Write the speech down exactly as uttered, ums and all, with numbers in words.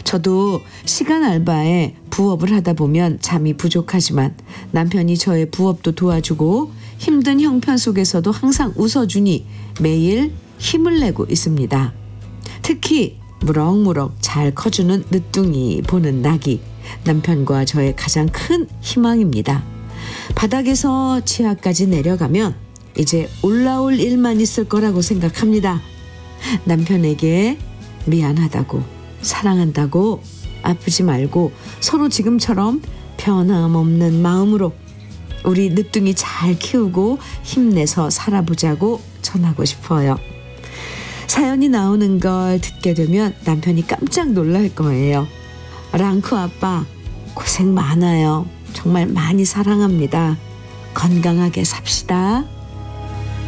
저도 시간 알바에 부업을 하다 보면 잠이 부족하지만 남편이 저의 부업도 도와주고 힘든 형편 속에서도 항상 웃어주니 매일 힘을 내고 있습니다. 특히 무럭무럭 잘 커주는 늦둥이 보는 낙이 남편과 저의 가장 큰 희망입니다. 바닥에서 지하까지 내려가면 이제 올라올 일만 있을 거라고 생각합니다. 남편에게 미안하다고, 사랑한다고, 아프지 말고 서로 지금처럼 변함없는 마음으로 우리 늦둥이 잘 키우고 힘내서 살아보자고 전하고 싶어요. 사연이 나오는 걸 듣게 되면 남편이 깜짝 놀랄 거예요. 랑크 아빠 고생 많아요. 정말 많이 사랑합니다. 건강하게 삽시다.